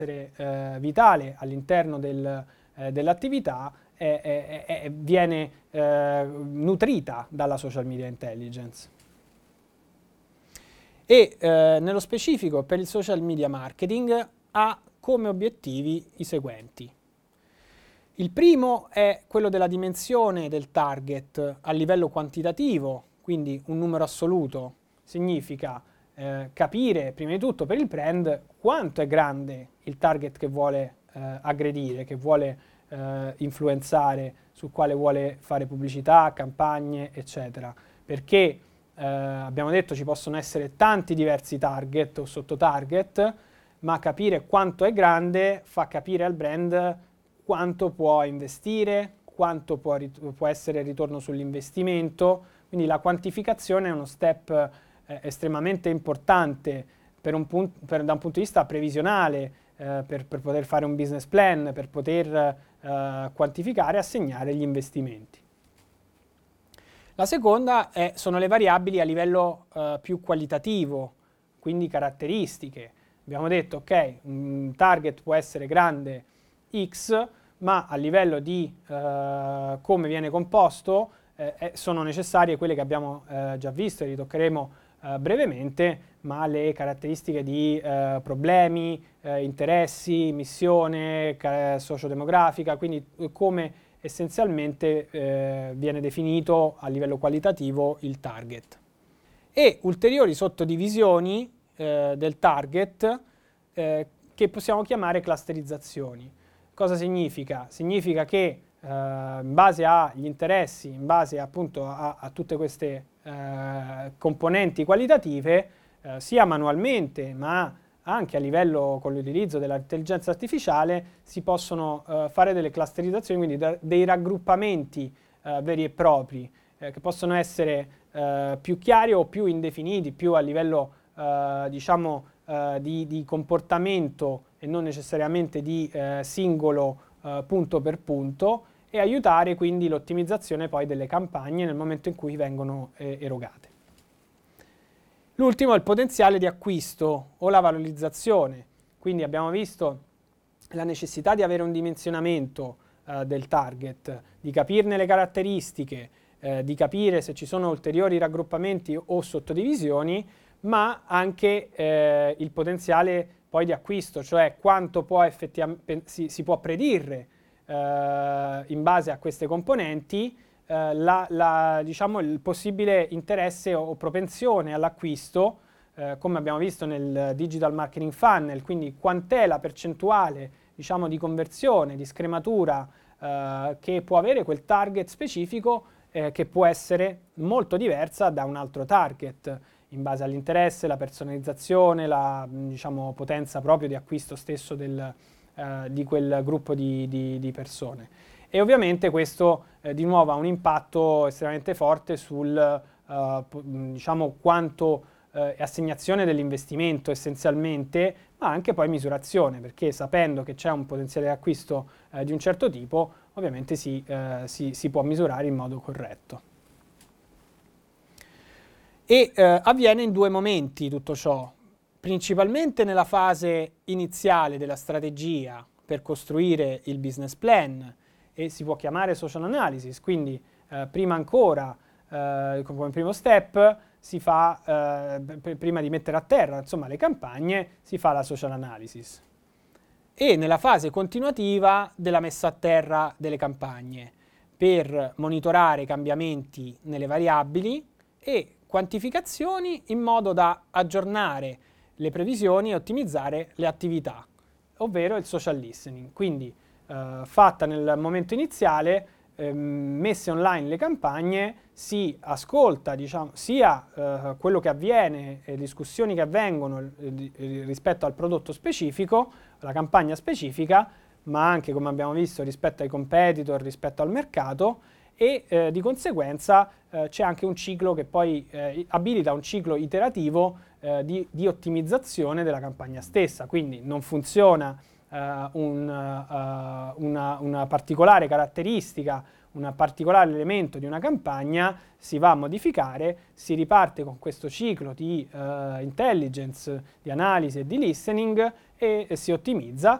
vitale all'interno dell'attività viene nutrita dalla social media intelligence. E nello specifico per il social media marketing ha come obiettivi i seguenti. Il primo è quello della dimensione del target a livello quantitativo, quindi un numero assoluto significa capire prima di tutto per il brand quanto è grande il target che vuole aggredire, che vuole influenzare, sul quale vuole fare pubblicità, campagne, eccetera. Perché abbiamo detto ci possono essere tanti diversi target o sottotarget, ma capire quanto è grande fa capire al brand quanto può investire, quanto può essere il ritorno sull'investimento. Quindi la quantificazione è uno step estremamente importante da un punto di vista previsionale, per poter fare un business plan, per poter quantificare e assegnare gli investimenti. La seconda sono le variabili a livello più qualitativo, quindi caratteristiche. Abbiamo detto, ok, un target può essere grande X, ma a livello di come viene composto sono necessarie quelle che abbiamo già visto e ritoccheremo brevemente, ma le caratteristiche di problemi, interessi, missione, sociodemografica, quindi come essenzialmente viene definito a livello qualitativo il target. E ulteriori sottodivisioni del target che possiamo chiamare clusterizzazioni. Cosa significa? Significa che in base agli interessi, in base appunto a tutte queste componenti qualitative, sia manualmente ma anche a livello con l'utilizzo dell'intelligenza artificiale, si possono fare delle clusterizzazioni, quindi dei raggruppamenti veri e propri, che possono essere più chiari o più indefiniti, più a livello diciamo di comportamento e non necessariamente di singolo punto per punto, e aiutare quindi l'ottimizzazione poi delle campagne nel momento in cui vengono erogate. L'ultimo è il potenziale di acquisto o la valorizzazione, quindi abbiamo visto la necessità di avere un dimensionamento del target, di capirne le caratteristiche, di capire se ci sono ulteriori raggruppamenti o sottodivisioni, ma anche il potenziale poi di acquisto, cioè quanto può si può predire in base a queste componenti diciamo, il possibile interesse o propensione all'acquisto, come abbiamo visto nel Digital Marketing Funnel, quindi quant'è la percentuale diciamo, di conversione, di scrematura che può avere quel target specifico, che può essere molto diversa da un altro target in base all'interesse, la personalizzazione, la diciamo, potenza proprio di acquisto stesso di quel gruppo di persone. E ovviamente questo di nuovo ha un impatto estremamente forte sul diciamo, quanto assegnazione dell'investimento essenzialmente, ma anche poi misurazione, perché sapendo che c'è un potenziale di acquisto di un certo tipo, ovviamente si può misurare in modo corretto. E avviene in due momenti tutto ciò, principalmente nella fase iniziale della strategia per costruire il business plan, e si può chiamare social analysis, quindi prima ancora come primo step si fa, prima di mettere a terra insomma, le campagne, si fa la social analysis. E nella fase continuativa della messa a terra delle campagne per monitorare i cambiamenti nelle variabili e quantificazioni in modo da aggiornare le previsioni e ottimizzare le attività, ovvero il social listening. Quindi fatta nel momento iniziale, messe online le campagne, si ascolta diciamo, sia quello che avviene, discussioni che avvengono rispetto al prodotto specifico, alla campagna specifica, ma anche come abbiamo visto rispetto ai competitor, rispetto al mercato, e di conseguenza c'è anche un ciclo che poi abilita un ciclo iterativo di ottimizzazione della campagna stessa. Quindi non funziona una particolare caratteristica, un particolare elemento di una campagna, si va a modificare, si riparte con questo ciclo di intelligence, di analisi e di listening, e si ottimizza